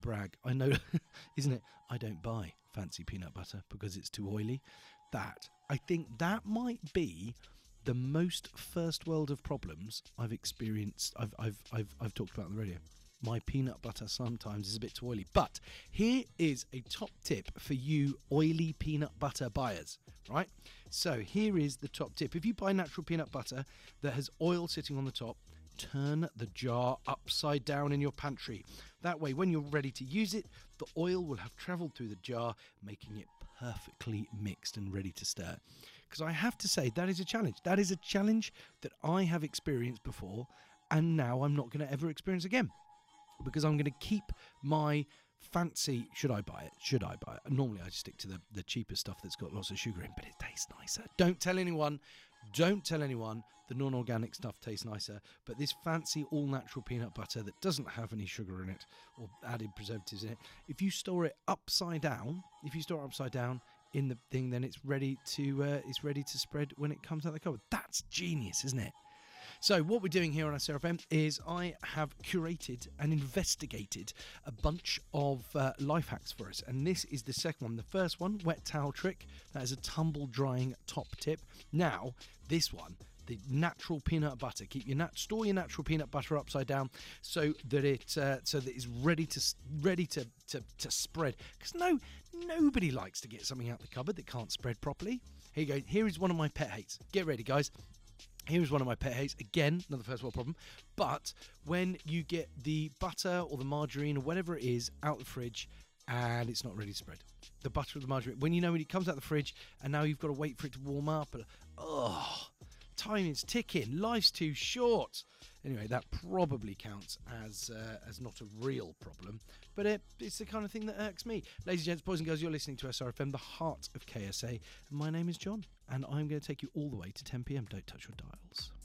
brag. I know, isn't it? I don't buy fancy peanut butter because it's too oily. I think that might be the most first world of problems I've experienced. I've talked about on the radio. My peanut butter sometimes is a bit too oily. But here is a top tip for you oily peanut butter buyers, right? So here is the top tip. If you buy natural peanut butter that has oil sitting on the top, turn the jar upside down in your pantry. That way, when you're ready to use it, the oil will have travelled through the jar, making it perfectly mixed and ready to stir. Because I have to say, that is a challenge. That is a challenge that I have experienced before, and now I'm not going to ever experience again. Because I'm going to keep my fancy... Should I buy it? Normally I stick to the cheaper stuff that's got lots of sugar in, but it tastes nicer. Don't tell anyone the non-organic stuff tastes nicer. But this fancy all-natural peanut butter that doesn't have any sugar in it or added preservatives in it, if you store it upside down in the thing, then it's ready to spread when it comes out of the cupboard. That's genius, isn't it? So what we're doing here on SRFM is I have curated and investigated a bunch of life hacks for us. And this is the second one. The first one, wet towel trick. That is a tumble drying top tip. Now, this one, the natural peanut butter. Store your natural peanut butter upside down so that it's ready to spread. Because nobody likes to get something out the cupboard that can't spread properly. Here you go. Here is one of my pet hates. Get ready, guys. Here's one of my pet hates. Again, another first world problem. But when you get the butter or the margarine or whatever it is out the fridge and it's not ready to spread. The butter or the margarine. When it comes out the fridge and now you've got to wait for it to warm up. Time is ticking. Life's too short. Anyway, that probably counts as not a real problem. But it's the kind of thing that irks me. Ladies and gents, boys and girls, you're listening to SRFM, the heart of KSA. And my name is John. And I'm going to take you all the way to 10 p.m. Don't touch your dials.